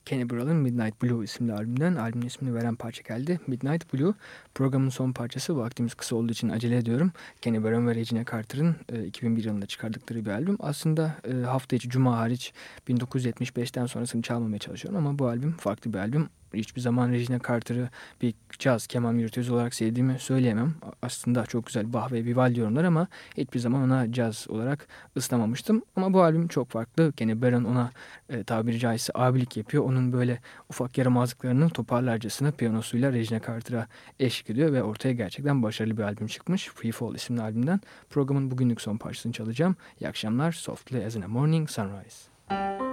Kenny Burrell'ın Midnight Blue isimli albümden albümün ismini veren parça geldi. Midnight Blue programın son parçası. Vaktimiz kısa olduğu için acele ediyorum. Kenny Burrell ve Regina Carter'ın 2001 yılında çıkardıkları bir albüm. Aslında hafta içi Cuma hariç 1975'ten sonrasını çalmamaya çalışıyorum ama bu albüm farklı bir albüm. Hiçbir zaman Regina Carter'ı bir caz, keman virtüözü olarak sevdiğimi söyleyemem. Aslında çok güzel Bach ve Vivaldi yorumlar ama hiçbir zaman ona caz olarak ıslamamıştım. Ama bu albüm çok farklı. Kenny Barron ona tabiri caizse abilik yapıyor. Onun böyle ufak yaramazlıklarını toparlarcasına piyanosuyla Regina Carter'a eşlik ediyor ve ortaya gerçekten başarılı bir albüm çıkmış. Free Fall isimli albümden. Programın bugünlük son parçasını çalacağım. İyi akşamlar. Softly as in a Morning Sunrise.